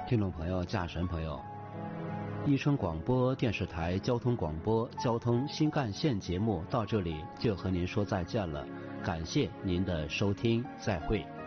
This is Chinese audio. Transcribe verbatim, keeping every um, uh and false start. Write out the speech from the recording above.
听众朋友、驾驶人朋友，伊春广播电视台交通广播交通新干线节目到这里就和您说再见了，感谢您的收听，再会。